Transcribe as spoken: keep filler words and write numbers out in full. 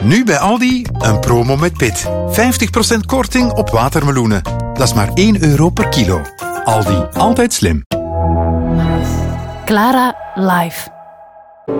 Nu bij Aldi een promo met pit. vijftig procent korting op watermeloenen. Dat is maar één euro per kilo. Aldi, altijd slim. Clara Live.